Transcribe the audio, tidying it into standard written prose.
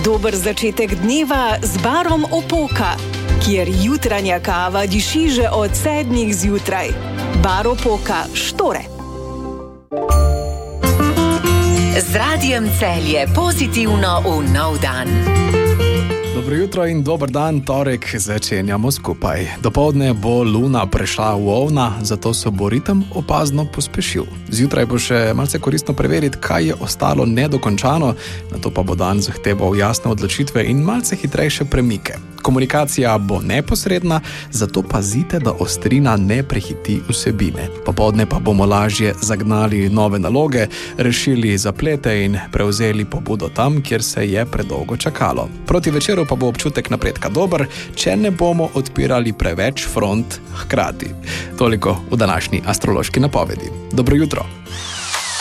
Dober začetek dneva z barom Opoka, kjer jutranja kava diši že od 7 zjutraj. Bar Opoka, Štore. Z Radijem Celje pozitivno v nov dan. Dobro jutro in dober dan, torek začenjamo skupaj. Dopoldne bo luna prešla v ovna, zato se bo ritem opazno pospešil. Zjutraj bo še malce koristno preveriti, kaj je ostalo nedokončano, nato pa bo dan zahteval jasne odločitve in malce hitrejše premike. Komunikacija bo neposredna, zato pazite, da ostrina ne prehiti vsebine. Popoldne pa bomo lažje zagnali nove naloge, rešili zaplete in prevzeli pobudo tam, kjer se je predolgo čakalo. Proti večeru pa bo občutek napredka dober, če ne bomo odpirali preveč front hkrati. Toliko v današnji astrološki napovedi. Dobro jutro!